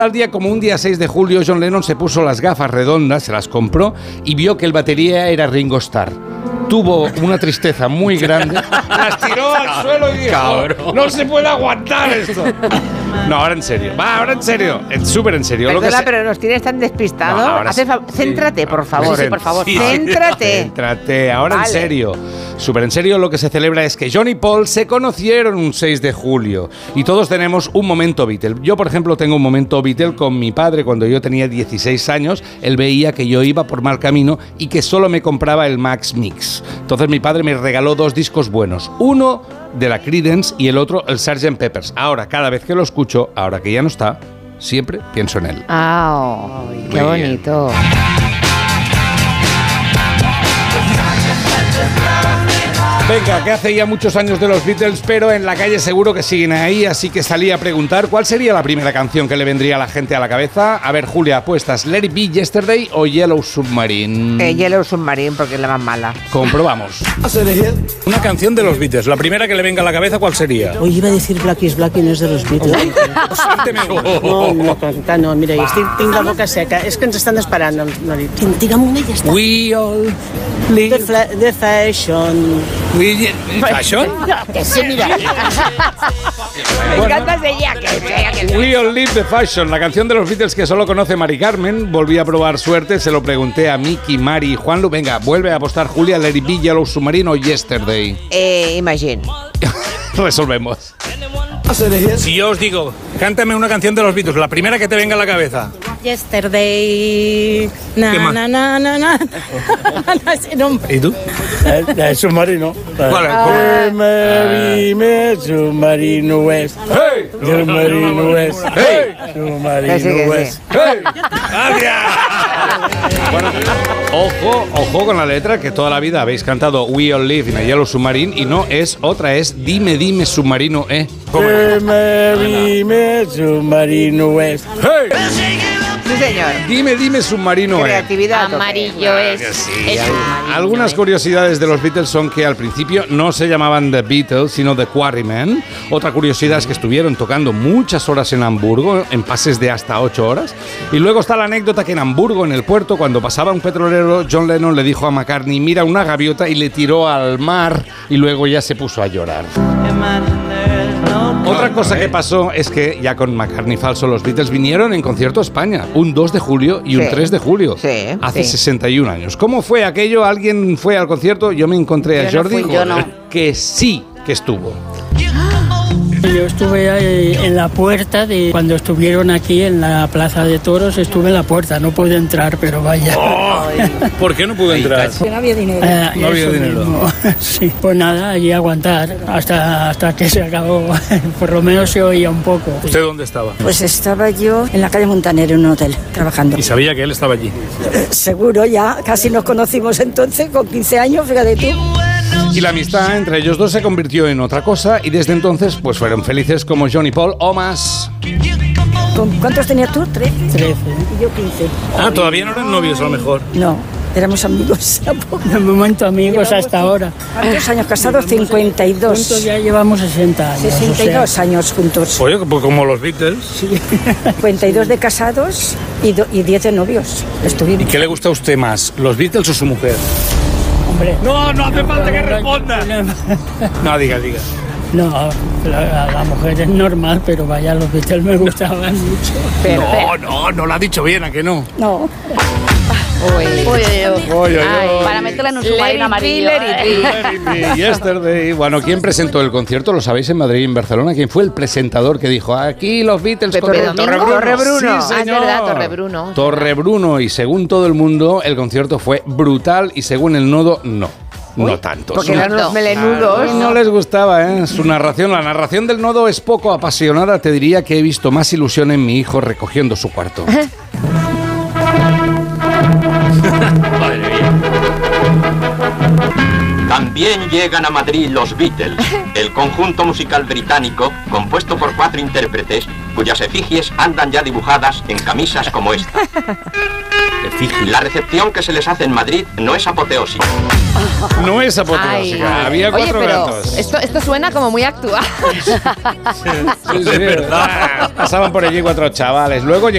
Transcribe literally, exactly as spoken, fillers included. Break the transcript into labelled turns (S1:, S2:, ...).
S1: Al día, como un día seis de julio, John Lennon se puso las gafas redondas, se las compró y vio que el batería era Ringo Starr. Tuvo una tristeza muy grande, las tiró al suelo y dijo, Cabrón. no se puede aguantar esto. No, ahora en serio, va, ahora en serio, súper en serio.
S2: Perdona,
S1: lo que se...
S2: pero nos tienes tan despistado.
S1: No, ahora
S2: Hace
S1: sí,
S2: fa...
S1: sí.
S2: Céntrate, por favor,
S1: Sí,
S2: sí, por favor,
S1: sí,
S2: céntrate.
S1: Céntrate, ahora
S2: Vale.
S1: en serio. Súper en serio, lo que se celebra es que John y Paul se conocieron un seis de julio y todos tenemos un momento Beatle. Yo, por ejemplo, tengo un momento Beatle con mi padre cuando yo tenía dieciséis años. Él veía que yo iba por mal camino y que solo me compraba el Max Mix. Entonces mi padre me regaló dos discos buenos. Uno de la Creedence y el otro el sergeant Pepper's. Ahora, cada vez que lo escucho, ahora que ya no está, siempre pienso en él.
S2: Ah, oh, qué bonito.
S1: Venga, que hace ya muchos años de los Beatles, pero en la calle seguro que siguen ahí, así que salí a preguntar cuál sería la primera canción que le vendría a la gente a la cabeza. A ver, Julia, ¿apuestas Let It Be Yesterday o Yellow Submarine?
S2: Eh, Yellow Submarine, porque es la más mala.
S1: Comprobamos. Una canción de los Beatles, la primera que le venga a la cabeza, ¿cuál sería?
S3: Hoy iba a decir Black is Black y no és de los Beatles. No, no, Conca, no, mira, estic, tinc la boca seca. És que ens estan esperant, no, no li... Digue'm una i ja està.
S1: We all
S3: The,
S1: live...
S3: fla, the fashion...
S1: We... ¿Fashion?
S2: Que sí, mira. Me encanta ese ya que
S1: We All Live the Fashion, la canción de los Beatles que solo conoce Mari Carmen. Volví a probar suerte, se lo pregunté a Miki, Mari y Juanlu. Venga, vuelve a apostar, Julia, Let It Be, Yellow Submarine o Yesterday.
S2: Eh, Imagine.
S1: Resolvemos. Si yo os digo, cántame una canción de los Beatles, la primera que te venga a la cabeza.
S3: Yesterday... Na,
S1: ¿Qué más?
S3: na, na, na, na. No,
S1: ¿Y tú?
S4: El submarino.
S1: ¿Cuál es?
S4: Eh, Marime, submarino es.
S1: ¡Hey!
S4: Submarino es.
S1: ¡Hey!
S4: Submarino
S2: Que sí, que sí.
S4: es.
S1: ¡Hey! ¡Gracias! Bueno, ojo, ojo con la letra, que toda la vida habéis cantado We All Live in a Yellow Submarine y no es otra, es Dime, dime, submarino, eh.
S4: Eh, Marime, submarino es.
S1: ¡Hey!
S2: Sí, señor.
S1: Dime, dime, submarino, eh.
S2: Creatividad.
S5: Amarillo es.
S1: Sí,
S5: es
S1: hay-
S5: amarillo,
S1: algunas
S5: ¿eh?
S1: curiosidades de los Beatles son que al principio no se llamaban The Beatles, sino The Quarrymen. Otra curiosidad es que estuvieron tocando muchas horas en Hamburgo, en pases de hasta ocho horas. Y luego está la anécdota que en Hamburgo, en el puerto, cuando pasaba un petrolero, John Lennon le dijo a McCartney, mira una gaviota, y le tiró al mar, y luego ya se puso a llorar. Otra cosa que pasó es que, ya con McCartney falso, los Beatles vinieron en concierto a España, un dos de julio y un
S2: Sí.
S1: tres de julio,
S2: Sí,
S1: hace
S2: sí.
S1: sesenta y un años. ¿Cómo fue aquello? ¿Alguien fue al concierto? Yo me encontré a
S2: Yo no
S1: Jordi,
S2: fui, yo no.
S1: que sí que estuvo.
S6: Yo estuve ahí en la puerta de cuando estuvieron aquí en la Plaza de Toros, estuve en la puerta, no pude entrar, pero vaya.
S1: ¿Por qué no pudo entrar?
S6: No había dinero.
S1: No había dinero.
S6: Sí, pues nada, allí aguantar hasta, hasta que se acabó. Por lo menos se oía un poco.
S1: ¿Usted dónde estaba?
S3: Pues estaba yo en la calle Montaner, en un hotel, trabajando.
S1: Y sabía que él estaba allí.
S3: Seguro, ya casi nos conocimos entonces, con quince años, fíjate tú.
S1: Y la amistad entre ellos dos se convirtió en otra cosa y desde entonces pues fueron felices como John y Paul o más.
S3: ¿Con ¿Cuántos tenías tú? ¿Trece?
S6: Trece.
S3: Y yo quince.
S1: Ah, todavía no eran novios a lo mejor.
S3: No, éramos amigos.
S6: De momento amigos hasta ahora.
S3: ¿Cuántos años casados? cincuenta y dos.
S6: Juntos ya llevamos sesenta años.
S3: sesenta y dos años juntos.
S1: Oye, pues como los Beatles.
S3: cincuenta y dos de casados y, do- y diez de novios. Estuvimos.
S1: ¿Qué le gusta a usted más, los Beatles o su mujer?
S6: Hombre.
S1: No, no hace falta que responda. No, diga, diga.
S6: No, la, la mujer es normal, pero vaya, los Beatles me gustaban mucho.
S1: No, no, no lo ha dicho bien, ¿a que no?
S3: No.
S5: Uy, uy, uy.
S1: Oye,
S5: Ay, para meterla en un submarino amarillo. ¿eh?
S1: Yesterday. Bueno, ¿quién presentó el concierto? ¿Lo sabéis en Madrid y en Barcelona? ¿Quién fue el presentador que dijo aquí los Beatles
S2: Pepe
S1: con el
S2: Domingo. Torrebruno.
S1: Sí,
S2: Ah,
S5: es
S1: señor.
S5: verdad, Torrebruno.
S1: Torrebruno. Y según todo el mundo, el concierto fue brutal y según el nodo, no. No tanto.
S2: Porque
S1: Su-
S2: eran los melenudos.
S1: No les gustaba, ¿eh? Su narración, la narración del nodo es poco apasionada. Te diría que he visto más ilusión en mi hijo recogiendo su cuarto.
S7: También llegan a Madrid los Beatles, el conjunto musical británico compuesto por cuatro intérpretes cuyas efigies andan ya dibujadas en camisas como esta. La recepción que se les hace en Madrid no es apoteósica.
S1: No es
S5: Ay.
S1: apoteósica. Había
S5: Oye,
S1: cuatro
S5: pero
S1: gatos.
S5: esto, esto suena como muy actual.
S1: Sí, sí, de verdad. Pasaban por allí cuatro chavales. Luego